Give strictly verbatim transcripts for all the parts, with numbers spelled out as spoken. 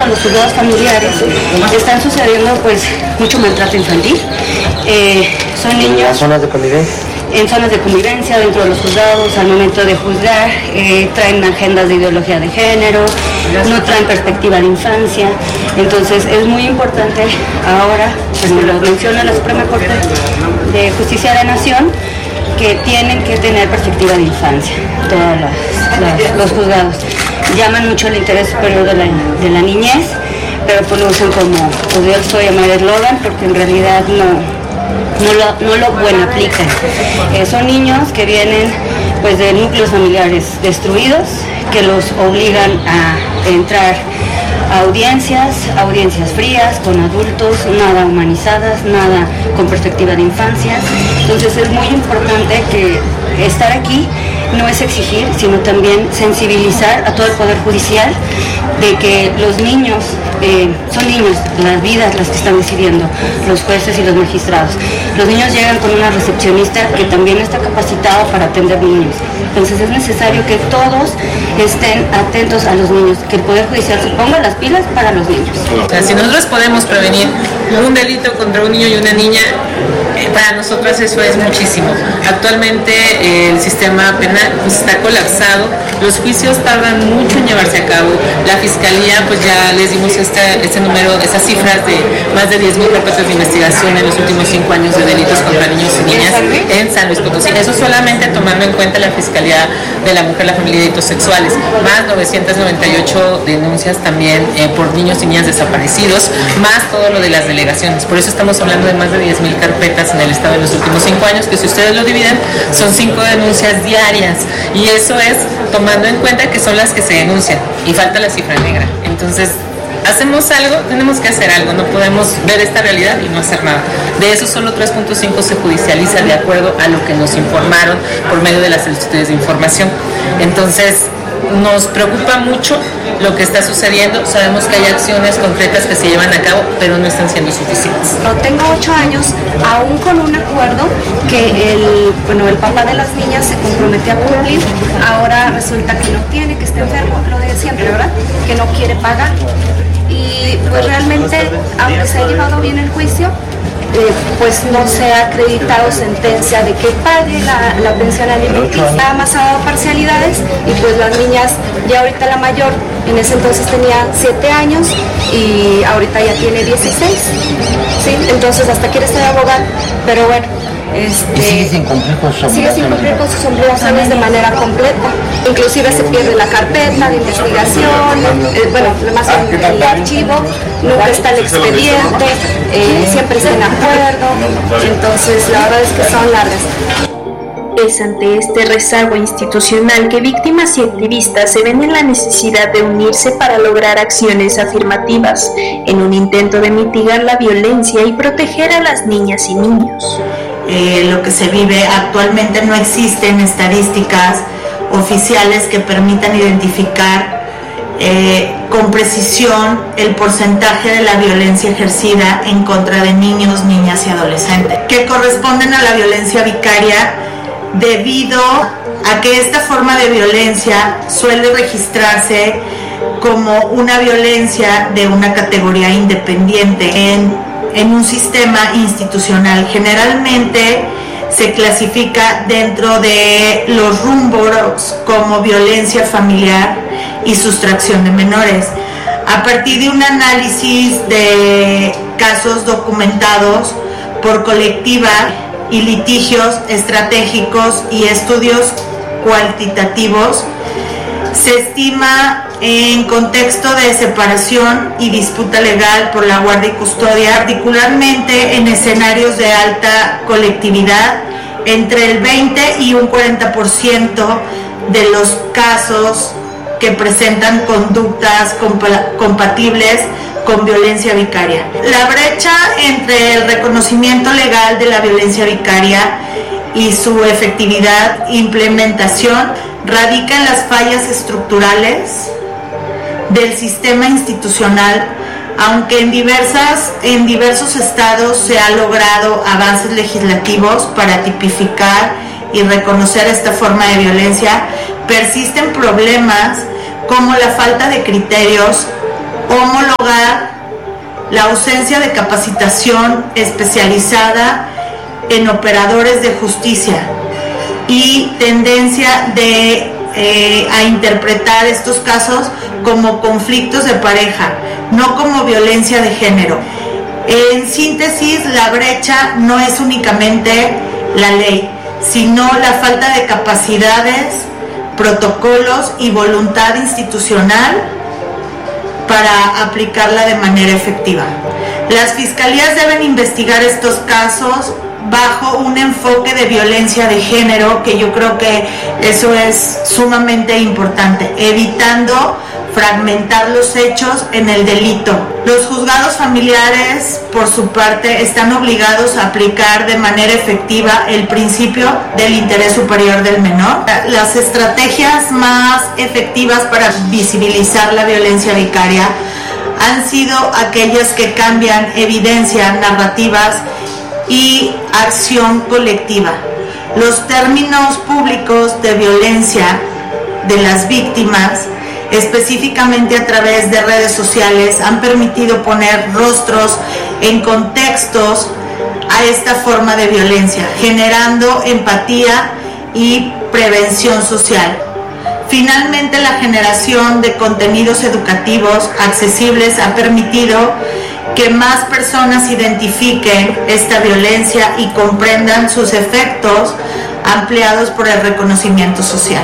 los juzgados familiares están sucediendo pues mucho maltrato infantil. Eh, son niños... ¿En las zonas de convivencia? En zonas de convivencia, dentro de los juzgados, al momento de juzgar, eh, traen agendas de ideología de género, no traen perspectiva de infancia. Entonces es muy importante ahora, como lo menciona la Suprema Corte de Justicia de la Nación, que tienen que tener perspectiva de infancia, todos los juzgados. Llaman mucho el interés superior de la, de la niñez, pero pues lo usan como, podría esto llamar eslogan, porque en realidad no... No lo, no lo bueno aplican. Eh, son niños que vienen pues de núcleos familiares destruidos, que los obligan a entrar a audiencias, audiencias frías, con adultos, nada humanizadas, nada con perspectiva de infancia. Entonces es muy importante que estar aquí no es exigir, sino también sensibilizar a todo el Poder Judicial de que los niños, eh, son niños, las vidas las que están decidiendo, los jueces y los magistrados. Los niños llegan con una recepcionista que también está capacitado para atender niños. Entonces es necesario que todos estén atentos a los niños, que el Poder Judicial se ponga las pilas para los niños. O sea, si nosotros podemos prevenir un delito contra un niño y una niña, eh, para nosotros eso es muchísimo. Actualmente eh, el sistema penal pues, está colapsado, los juicios tardan mucho en llevarse a cabo. La Fiscalía, pues ya les dimos este, este número, estas cifras de más de diez mil carpetas de investigación en los últimos cinco años de delitos contra niños y niñas en San Luis Potosí. Eso solamente tomando en cuenta la Fiscalía de la Mujer, la Familia y Delitos Sexuales, más novecientas noventa y ocho denuncias también eh, por niños y niñas desaparecidos, más todo lo de las delegaciones. Por eso estamos hablando de más de diez mil carpetas en el estado en los últimos cinco años, que si ustedes lo dividen, son cinco denuncias diarias. Y eso es tomando en cuenta que son las que se denuncian. Y falta la cifra negra. Entonces, hacemos algo, tenemos que hacer algo, no podemos ver esta realidad y no hacer nada. De eso solo tres punto cinco se judicializa de acuerdo a lo que nos informaron por medio de las solicitudes de información. Entonces, nos preocupa mucho lo que está sucediendo. Sabemos que hay acciones concretas que se llevan a cabo, pero no están siendo suficientes. Tengo ocho años, aún con un acuerdo que el, bueno, el papá de las niñas se comprometió a cumplir. Ahora resulta que no tiene, que está enfermo, lo de siempre, ¿verdad? Que no quiere pagar. Y pues realmente, aunque se ha llevado bien el juicio, Eh, pues no se ha acreditado sentencia de que pague la, la pensión alimenticia. Ha amasado parcialidades y pues las niñas, ya ahorita la mayor, en ese entonces tenía siete años y ahorita ya tiene dieciséis, ¿sí? Entonces hasta quiere ser abogada, pero bueno. Este, y sigue sin cumplir con sus sigue sin cumplir con sus obligaciones de manera completa. Inclusive se pierde la carpeta de investigación, eh, bueno, además el, el archivo, nunca está el expediente, eh, siempre está en acuerdo, entonces la verdad es que son largas. Es ante este rezago institucional que víctimas y activistas se ven en la necesidad de unirse para lograr acciones afirmativas en un intento de mitigar la violencia y proteger a las niñas y niños. Eh, lo que se vive actualmente, no existen estadísticas oficiales que permitan identificar eh, con precisión el porcentaje de la violencia ejercida en contra de niños, niñas y adolescentes, que corresponden a la violencia vicaria, debido a que esta forma de violencia suele registrarse como una violencia de una categoría independiente en en un sistema institucional. Generalmente se clasifica dentro de los rubros como violencia familiar y sustracción de menores. A partir de un análisis de casos documentados por colectiva y litigios estratégicos y estudios cuantitativos, se estima en contexto de separación y disputa legal por la guardia y custodia, particularmente en escenarios de alta colectividad, entre el veinte y un cuarenta por ciento de los casos que presentan conductas compa- compatibles con violencia vicaria. La brecha entre el reconocimiento legal de la violencia vicaria y su efectividad e implementación radica en las fallas estructurales del sistema institucional, aunque en diversas en diversos estados se ha logrado avances legislativos para tipificar y reconocer esta forma de violencia, persisten problemas como la falta de criterios homologados la ausencia de capacitación especializada en operadores de justicia y tendencia de eh, a interpretar estos casos como conflictos de pareja, no como violencia de género. En síntesis, la brecha no es únicamente la ley, sino la falta de capacidades, protocolos y voluntad institucional para aplicarla de manera efectiva. Las fiscalías deben investigar estos casos bajo un enfoque de violencia de género, que yo creo que eso es sumamente importante, evitando fragmentar los hechos en el delito. Los juzgados familiares, por su parte, están obligados a aplicar de manera efectiva el principio del interés superior del menor. Las estrategias más efectivas para visibilizar la violencia vicaria han sido aquellas que cambian evidencia, narrativas y acción colectiva. Los términos públicos de violencia de las víctimas, específicamente a través de redes sociales, han permitido poner rostros en contextos a esta forma de violencia, generando empatía y prevención social. Finalmente, la generación de contenidos educativos accesibles ha permitido que más personas identifiquen esta violencia y comprendan sus efectos, ampliados por el reconocimiento social.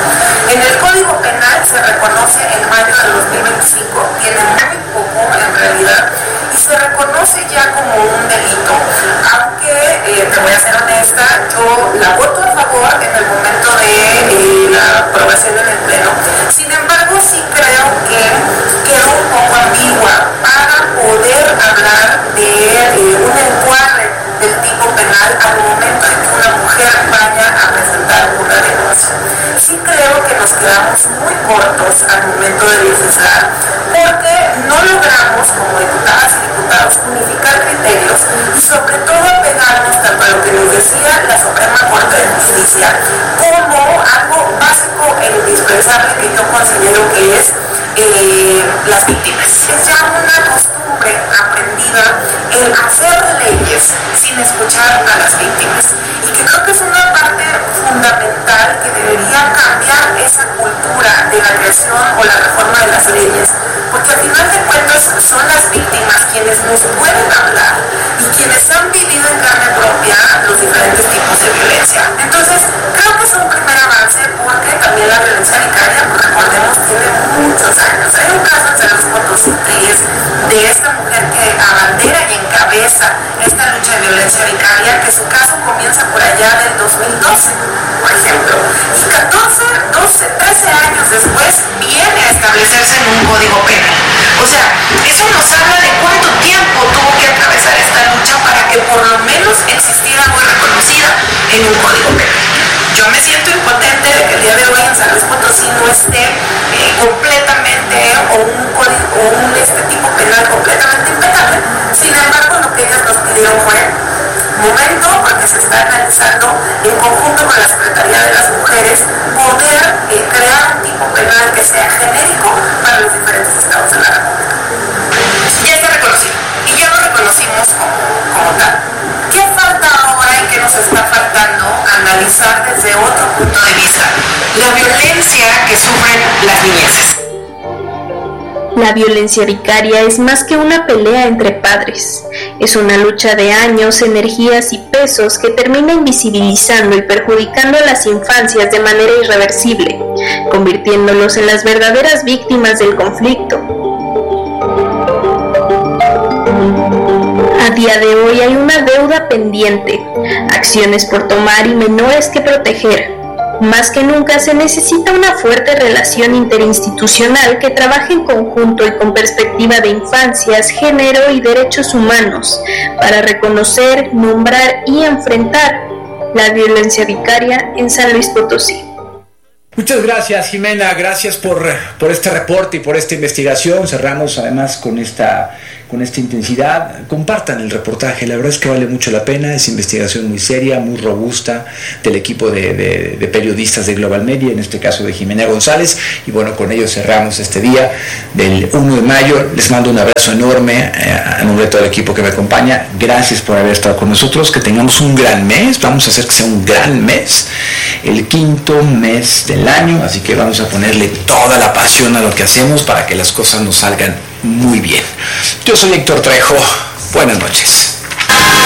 En el Código Penal se reconoce en mayo del dos mil veinticinco, tiene muy poco en realidad, y se reconoce ya como un delito, aunque eh, te voy a ser honesta, yo la voto a favor en el momento de eh, la aprobación en el Pleno. Sin embargo, sí creo que quedó un poco ambigua para poder hablar de eh, un encuadre del tipo penal al momento de que una mujer vaya a presentar una denuncia. Sí creo que nos quedamos muy cortos al momento de legislar, porque no logramos como diputadas y diputados unificar criterios y sobre todo apegarnos tanto a lo que nos decía la Suprema Corte de Justicia como algo básico e indispensable que yo considero que es eh, las víctimas. Es ya una costumbre aprendida el hacer leyes sin escuchar a las víctimas, y que creo que es una parte fundamental que debería cambiar esa cultura de la creación o la reforma de las leyes, porque al final de cuentas son las víctimas quienes nos pueden hablar y quienes han vivido en carne propia los diferentes tipos de violencia. Entonces, creo que es un primer avance, porque también la violencia vicaria, pues recordemos, tiene muchos años. Hay un caso en San Luis Potosí que es de esta mujer que abandera y encabeza esta lucha de violencia vicaria, que su caso comienza por allá del dos mil doce, por ejemplo, y catorce, doce, trece años después viene a establecerse en un código penal. O sea, eso nos habla de cuánto tiempo tuvo que atravesar esta lucha para que por lo menos existiera muy reconocida en un código penal. Yo me siento impotente de que el día de hoy en San Luis Potosí no esté eh, completamente o un código o un este tipo penal completamente impecable. Sin embargo, lo que ellos nos pidieron fue momento, porque se está analizando en conjunto con la Secretaría de las Mujeres, poder eh, crear un tipo penal que sea genérico para los diferentes estados de la República. Ya está reconocido, y ya lo reconocimos como, como tal. ¿Qué falta ahora y qué nos está faltando analizar desde otro punto de vista? La violencia que sufren las niñeces. La violencia vicaria es más que una pelea entre padres. Es una lucha de años, energías y pesos que termina invisibilizando y perjudicando a las infancias de manera irreversible, convirtiéndolos en las verdaderas víctimas del conflicto. A día de hoy hay una deuda pendiente, acciones por tomar y menores que proteger. Más que nunca se necesita una fuerte relación interinstitucional que trabaje en conjunto y con perspectiva de infancias, género y derechos humanos para reconocer, nombrar y enfrentar la violencia vicaria en San Luis Potosí. Muchas gracias, Jimena, gracias por, por este reporte y por esta investigación. Cerramos además con esta, con esta intensidad. Compartan el reportaje, la verdad es que vale mucho la pena, es investigación muy seria, muy robusta del equipo de, de, de periodistas de Global Media, en este caso de Jimena González, y bueno, con ello cerramos este día del uno de mayo. Les mando un abrazo enorme eh, a nombre de todo el equipo que me acompaña. Gracias por haber estado con nosotros, que tengamos un gran mes, vamos a hacer que sea un gran mes, el quinto mes del año, así que vamos a ponerle toda la pasión a lo que hacemos para que las cosas nos salgan muy bien. Yo soy Héctor Trejo, buenas noches.